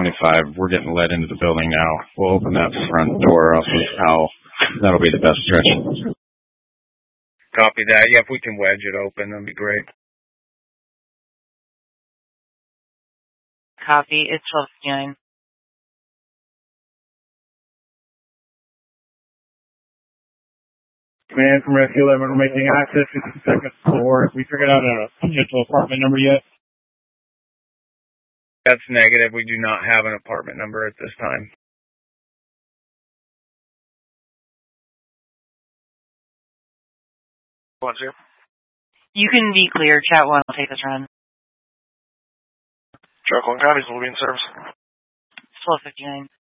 25. We're getting led into the building now. We'll open that front door off of Powell. That'll be the best stretch. Copy that. Yeah, if we can wedge it open, that'd be great. Copy. It's 12:59. Command from Rescue 11, we're making access to the second floor. Have we figured out a potential apartment number yet? That's negative. We do not have an apartment number at this time. You can be clear. Chat 1 will take this run. Truck 1 copies, will be in service. 12:59.